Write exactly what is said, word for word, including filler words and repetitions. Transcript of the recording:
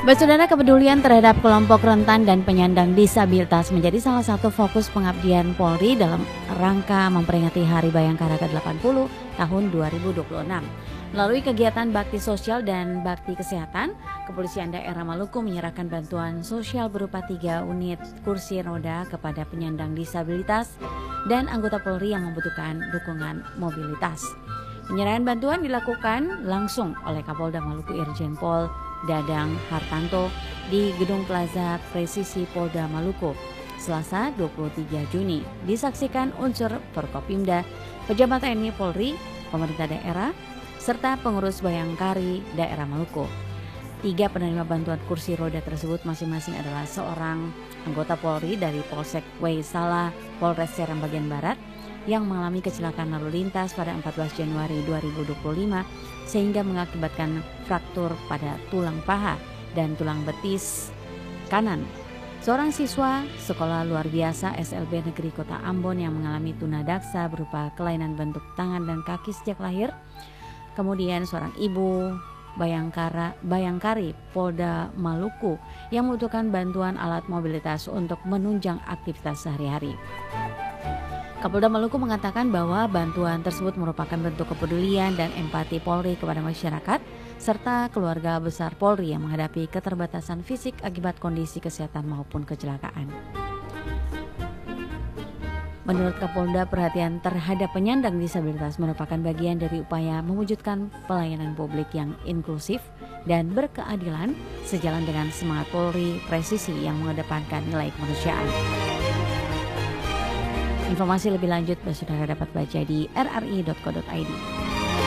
Baik saudara, kepedulian terhadap kelompok rentan dan penyandang disabilitas menjadi salah satu fokus pengabdian Polri dalam rangka memperingati Hari Bayangkara ke delapan puluh tahun dua ribu dua puluh enam. Melalui kegiatan bakti sosial dan bakti kesehatan, Kepolisian Daerah Maluku menyerahkan bantuan sosial berupa tiga unit kursi roda kepada penyandang disabilitas dan anggota Polri yang membutuhkan dukungan mobilitas. Penyerahan bantuan dilakukan langsung oleh Kapolda Maluku Irjen Pol Dadang Hartanto di Gedung Plaza Presisi Polda Maluku, Selasa dua puluh tiga Juni. Disaksikan unsur Forkopimda, pejabat T N I Polri, pemerintah daerah, serta pengurus Bayangkari daerah Maluku. Tiga penerima bantuan kursi roda tersebut masing-masing adalah seorang anggota Polri dari Polsek Waisala, Polres Serang bagian Barat, yang mengalami kecelakaan lalu lintas pada empat belas Januari dua ribu dua puluh lima sehingga mengakibatkan fraktur pada tulang paha dan tulang betis kanan. Seorang siswa sekolah luar biasa S L B Negeri Kota Ambon yang mengalami tunadaksa berupa kelainan bentuk tangan dan kaki sejak lahir. Kemudian seorang ibu Bayangkara, Bayangkari Polda Maluku yang membutuhkan bantuan alat mobilitas untuk menunjang aktivitas sehari-hari. Kapolda Maluku mengatakan bahwa bantuan tersebut merupakan bentuk kepedulian dan empati Polri kepada masyarakat serta keluarga besar Polri yang menghadapi keterbatasan fisik akibat kondisi kesehatan maupun kecelakaan. Menurut Kapolda, perhatian terhadap penyandang disabilitas merupakan bagian dari upaya mewujudkan pelayanan publik yang inklusif dan berkeadilan sejalan dengan semangat Polri presisi yang mengedepankan nilai kemanusiaan. Informasi lebih lanjut saudara dapat baca di r r i dot co dot i d.